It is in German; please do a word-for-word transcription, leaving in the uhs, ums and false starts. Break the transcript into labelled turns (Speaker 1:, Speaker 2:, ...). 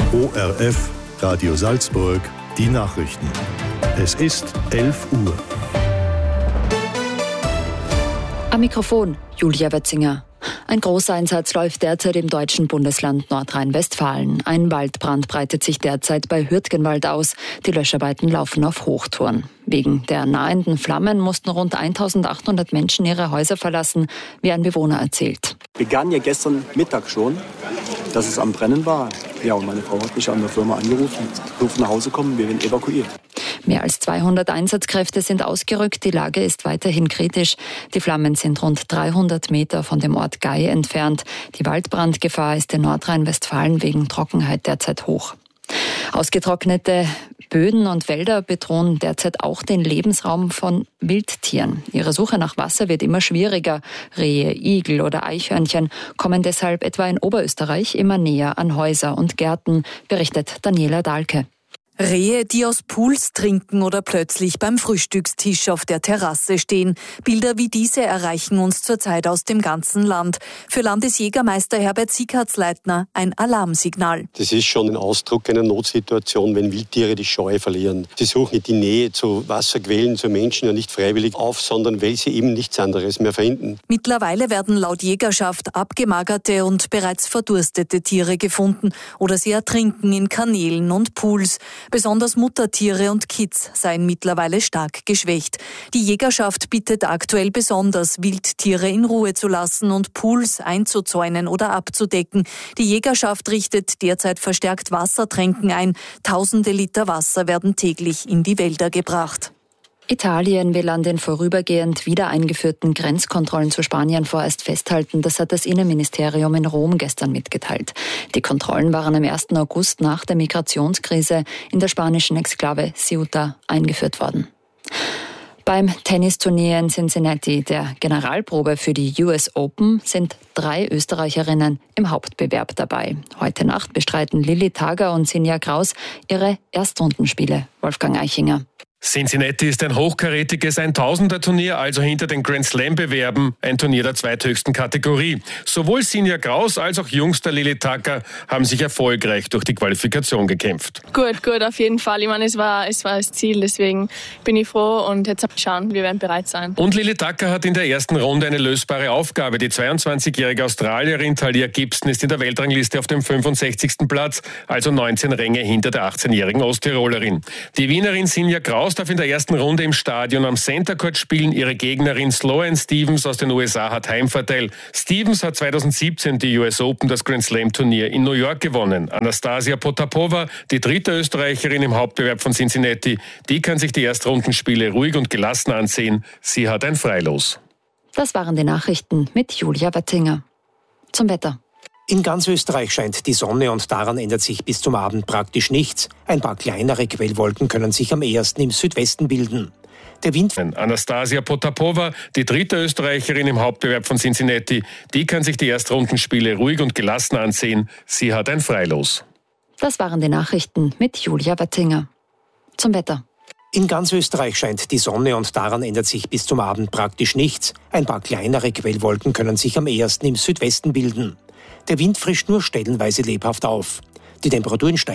Speaker 1: O R F, Radio Salzburg, die Nachrichten. Es ist elf Uhr.
Speaker 2: Am Mikrofon Julia Wetzinger. Ein Großeinsatz läuft derzeit im deutschen Bundesland Nordrhein-Westfalen. Ein Waldbrand breitet sich derzeit bei Hürtgenwald aus. Die Löscharbeiten laufen auf Hochtouren. Wegen der nahenden Flammen mussten rund eintausendachthundert Menschen ihre Häuser verlassen, wie ein Bewohner erzählt.
Speaker 3: Begann ja gestern Mittag schon, dass es am Brennen war. Ja, und meine Frau hat mich an der Firma angerufen, durfte nach Hause kommen, wir werden evakuiert.
Speaker 2: Mehr als zweihundert Einsatzkräfte sind ausgerückt, die Lage ist weiterhin kritisch. Die Flammen sind rund dreihundert Meter von dem Ort Gei entfernt. Die Waldbrandgefahr ist in Nordrhein-Westfalen wegen Trockenheit derzeit hoch. Ausgetrocknete Böden und Wälder bedrohen derzeit auch den Lebensraum von Wildtieren. Ihre Suche nach Wasser wird immer schwieriger. Rehe, Igel oder Eichhörnchen kommen deshalb etwa in Oberösterreich immer näher an Häuser und Gärten, berichtet Daniela Dahlke.
Speaker 4: Rehe, die aus Pools trinken oder plötzlich beim Frühstückstisch auf der Terrasse stehen. Bilder wie diese erreichen uns zurzeit aus dem ganzen Land. Für Landesjägermeister Herbert Sieghardtsleitner ein Alarmsignal.
Speaker 5: Das ist schon ein Ausdruck einer Notsituation, wenn Wildtiere die Scheu verlieren. Sie suchen die Nähe zu Wasserquellen, zu Menschen ja nicht freiwillig auf, sondern weil sie eben nichts anderes mehr finden.
Speaker 4: Mittlerweile werden laut Jägerschaft abgemagerte und bereits verdurstete Tiere gefunden oder sie ertrinken in Kanälen und Pools. Besonders Muttertiere und Kids seien mittlerweile stark geschwächt. Die Jägerschaft bittet aktuell besonders, Wildtiere in Ruhe zu lassen und Pools einzuzäunen oder abzudecken. Die Jägerschaft richtet derzeit verstärkt Wassertränken ein. Tausende Liter Wasser werden täglich in die Wälder gebracht.
Speaker 2: Italien will an den vorübergehend wieder eingeführten Grenzkontrollen zu Spanien vorerst festhalten. Das hat das Innenministerium in Rom gestern mitgeteilt. Die Kontrollen waren am ersten August nach der Migrationskrise in der spanischen Exklave Ceuta eingeführt worden. Beim Tennisturnier in Cincinnati, der Generalprobe für die U S Open, sind drei Österreicherinnen im Hauptbewerb dabei. Heute Nacht bestreiten Lilli Tager und Sinja Kraus ihre Erstrundenspiele. Wolfgang Eichinger.
Speaker 6: Cincinnati ist ein hochkarätiges Eintausender-Turnier, also hinter den Grand Slam-Bewerben ein Turnier der zweithöchsten Kategorie. Sowohl Sinja Kraus als auch jüngster Lilli Tager haben sich erfolgreich durch die Qualifikation gekämpft.
Speaker 7: Gut, gut, auf jeden Fall. Ich meine, es war, es war das Ziel, deswegen bin ich froh und jetzt schauen, wir werden bereit sein.
Speaker 6: Und Lilli Tager hat in der ersten Runde eine lösbare Aufgabe. Die zweiundzwanzigjährige Australierin Talia Gibson ist in der Weltrangliste auf dem fünfundsechzigsten Platz, also neunzehn Ränge hinter der achtzehnjährigen Osttirolerin. Die Wienerin Sinja Kraus darf in der ersten Runde im Stadion am Center Court spielen. Ihre Gegnerin Sloane Stevens aus den U S A hat Heimvorteil. Stevens hat zweitausendsiebzehn die U S Open, das Grand Slam Turnier in New York gewonnen. Anastasia Potapova, die dritte Österreicherin im Hauptbewerb von Cincinnati, die kann sich die Erstrundenspiele ruhig und gelassen ansehen. Sie hat ein Freilos.
Speaker 2: Das waren die Nachrichten mit Julia Wetzinger. Zum Wetter.
Speaker 8: In ganz Österreich scheint die Sonne und daran ändert sich bis zum Abend praktisch nichts. Ein paar kleinere Quellwolken können sich am ehesten im Südwesten bilden. Der Wind...
Speaker 6: Anastasia Potapova, die dritte Österreicherin im Hauptbewerb von Cincinnati, die kann sich die Erstrundenspiele ruhig und gelassen ansehen. Sie hat ein Freilos.
Speaker 2: Das waren die Nachrichten mit Julia Wetzinger. Zum Wetter.
Speaker 8: In ganz Österreich scheint die Sonne und daran ändert sich bis zum Abend praktisch nichts. Ein paar kleinere Quellwolken können sich am ehesten im Südwesten bilden. Der Wind frischt nur stellenweise lebhaft auf. Die Temperaturen steigen.